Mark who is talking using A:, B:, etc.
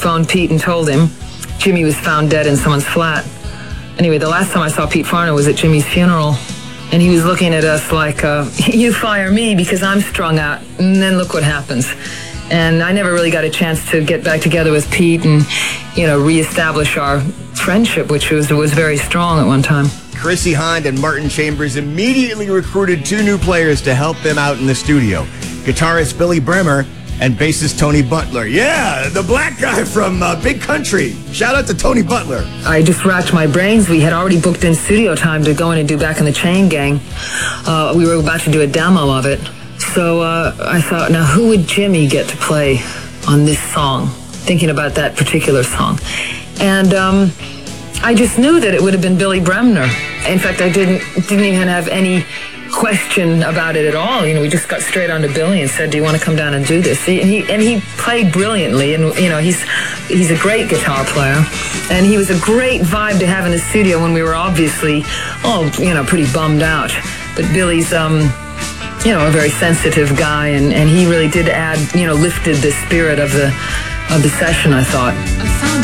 A: phoned Pete and told him Jimmy was found dead in someone's flat. Anyway, the last time I saw Pete Farno was at Jimmy's funeral, and he was looking at us like, you fire me because I'm strung out, and then look what happens. And I never really got a chance to get back together with Pete and, reestablish our friendship, which was very strong at one time.
B: Chrissie Hynde and Martin Chambers immediately recruited 2 new players to help them out in the studio. Guitarist Billy Bremer and bassist Tony Butler. Yeah, the black guy from Big Country. Shout out to Tony Butler.
A: I just racked my brains. We had already booked in studio time to go in and do Back in the Chain Gang. We were about to do a demo of it. So I thought, now who would Jimmy get to play on this song? Thinking about that particular song. And I just knew that it would have been Billy Bremner. In fact, I didn't even have any question about it at all. We just got straight on to Billy and said, do you want to come down and do this? And he played brilliantly, and he's a great guitar player, and he was a great vibe to have in the studio when we were obviously pretty bummed out. But Billy's a very sensitive guy, and he really did add, lifted the spirit of the session, I thought.